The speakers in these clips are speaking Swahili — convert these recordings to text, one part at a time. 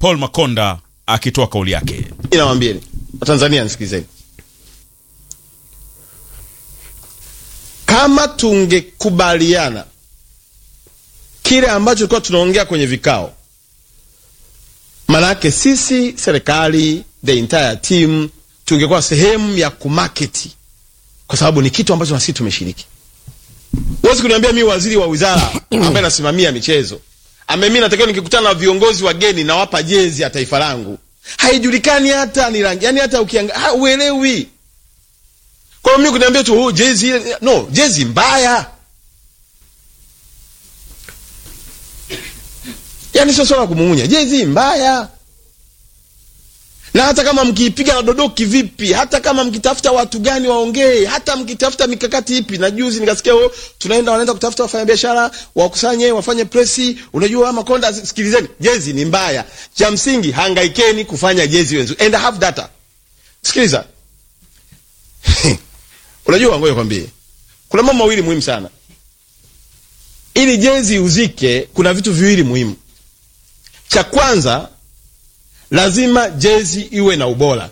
Paul Makonda akitoa kauli yake. Ninawaambieni Watanzania, nisikizeni. Kama tungekubaliana kile ambacho tulikuwa tunaongea kwenye vikao, manake sisi serikali, the entire team, tungekuwa sehemu ya kumarket, kwa sababu ni kitu ambacho sisi tumeshiriki. Huwezi kuniambia mimi waziri wa wizara ambaye nasimamia michezo, mimi natakiwa nikikutana na viongozi wageni na wapa jezi ya taifa langu, haijulikani hata ni rangi, yani hata ukiangalia uelewi. Kwa mimi kuniambia tu jezi, no, jezi mbaya. Yani sio swala kumumunya, jezi mbaya. Na hata kama mkiipiga na dodoki vipi, hata kama mkitafuta watu gani waongee, hata mkitafuta mikakati ipi, na juzi nikasikia wanaenda kutafuta wafanyabiashara wakusanye wafanye presi, unajua Makonda, sikilizeni, jezi ni mbaya. Cha msingi hangaikeni kufanya jezi wenzu and have data. Sikiliza. Unajua ngoja kwambie, kuna mambo mawili muhimu sana. Ili jezi uzike, kuna vitu viwili muhimu. Cha kwanza, lazima jezi iwe na ubora.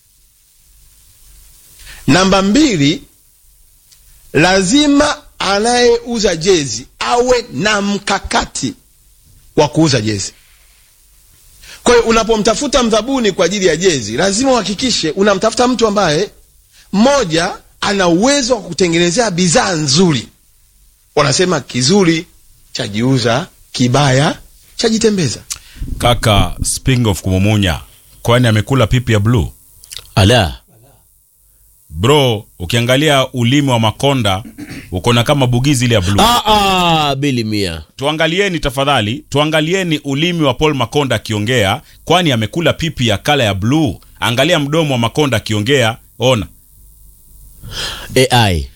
Namba 2, lazima anayeuza jezi awe na mkakati wa kuuza jezi. Kwa hiyo unapomtafuta mdhabuni kwa ajili ya jezi, lazima uhakikishe unamtafuta mtu ambaye mmoja ana uwezo wa kutengenezea bidhaa nzuri. Wanasema kizuri chajiuza, kibaya chajitembeza. Kaka, speaking of kumumunya, kwani amekula pipi ya blue? Ala. Bro, ukiangalia ulimi wa Makonda ukona kama bugizi ile ya blue. Bili mia. Tuangalieni tafadhali, tuangalieni ulimi wa Paul Makonda akiongea, kwani amekula pipi ya kala ya blue. Angalia mdomo wa Makonda akiongea, ona. AI.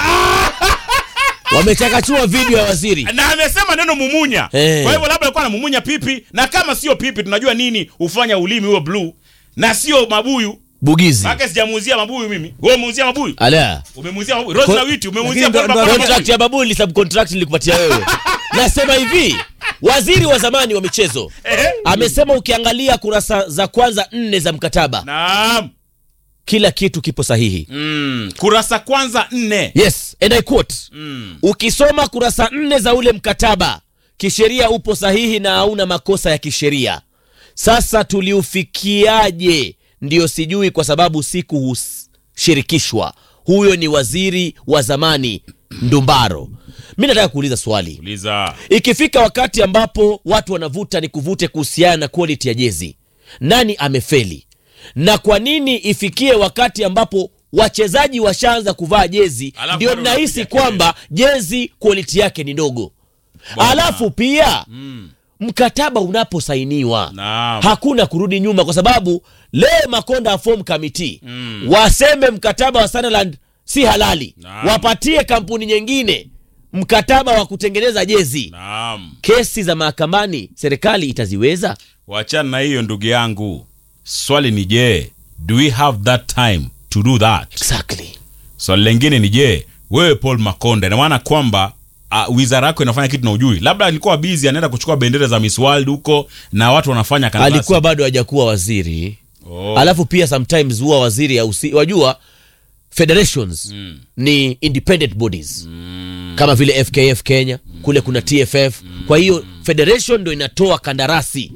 Wamechakachua video ya waziri. Na amesema neno mumunya. Kwa hivyo labda alikuwa anamumunya pipi, na kama sio pipi tunajua nini ufanya ulimi huo blue, na sio mabuyu. Bugizi. Sasa sijamuuzia mabuyu mimi. Wewe umeuzia mabuyu? Ala. Umemuuzia mabuyu. Rose na Witi umemuuzia Paul Makonda. Contract ya mabuyu ni subcontract nilikupatia wewe. Nasema hivi, waziri wa zamani wa michezo amesema ukiangalia kurasa za kwanza 4 za mkataba. Naam. Kila kitu kipo sahihi. Kurasa kwanza 4. Yes, and I quote. Ukisoma kurasa 4 za ule mkataba, kisheria upo sahihi na hauna makosa ya kisheria. Sasa tuliufikiaje? Ndio sijui, kwa sababu siku hushirikishwa. Huyo ni waziri wa zamani Ndumbaro. Mimi nataka kuuliza swali. Uliza. Ikifika wakati ambapo watu wanavuta ni kuvute kuhusiana na quality ya jezi, nani amefeli? Na kwa nini ifikie wakati ambapo wachezaji washaanza kuvaa jezi ndio nahisi kwamba jezi quality yake ni ndogo? Alafu pia mkataba unaposainiwa hakuna kurudi nyuma, kwa sababu leo Makonda form committee waseme mkataba wa Sunderland si halali, wapatie kampuni nyingine mkataba wa kutengeneza jezi. Kesi za mahakamani serikali itaziweza? Waachana na hiyo ndugu yangu. Swali ni je, do we have that time to do that? Exactly. Swali lingine ni je, wewe Paul Makonda, na maana kwamba wizara yako inafanya kitu na ujui. Labda alikuwa busy anaenda kuchukua bendera za Miss World huko na watu wanafanya kandarasi. Alikuwa bado hajakuwa waziri. Alafu pia sometimes huwa waziri ya wajua federations ni independent bodies. Kama vile FKF Kenya, kule kuna TFF. Kwa hiyo federation ndio inatoa kandarasi.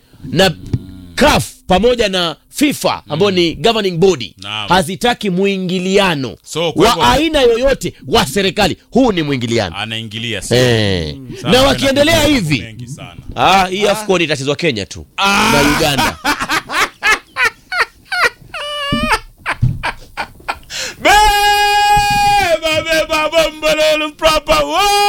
Na CAF pamoja na FIFA ambao ni governing body hazitaki muingiliano wa aina yoyote wa serikali. Huu ni muingiliano. Anaingilia sana. Na wakiendelea hivi, hii AFCON itachezwa Kenya tu na Uganda. Beba bombololo proper.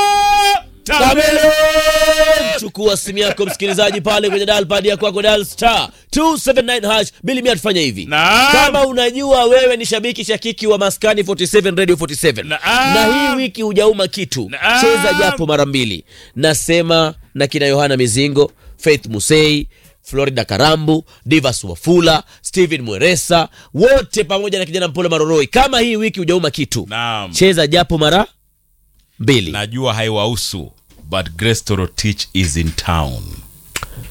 Chukua simu yako msikilizaji pale kwenye dial pad yako kwa dial *279# Bili mia tufanya hivi. Kama unajua wewe ni shabiki shakiki wa Maskani 47 Radio 47 na hii wiki hujauma kitu, cheza japo mara 2. Nasema na kina Yohana Mizingo, Faith Musei, Florida Karambu, Divas Wafula, Steven Mweresa, wote pamoja na kijana Mpole Maroroi. Kama hii wiki hujauma kitu, cheza japo mara 2. Najua haiwahusu, but Grace Torotich is in town.